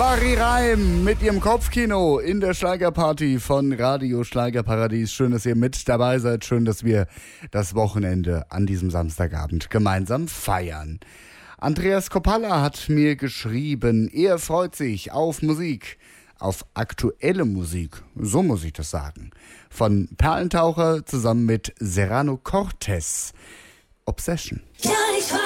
Shari Reim mit ihrem Kopfkino in der Schlagerparty von Radio Schlagerparadies. Schön, dass ihr mit dabei seid. Schön, dass wir das Wochenende an diesem Samstagabend gemeinsam feiern. Andreas Kopalla hat mir geschrieben, er freut sich auf Musik, auf aktuelle Musik, so muss ich das sagen. Von Perlentaucher zusammen mit Serrano Cortez. Obsession. Ja, ich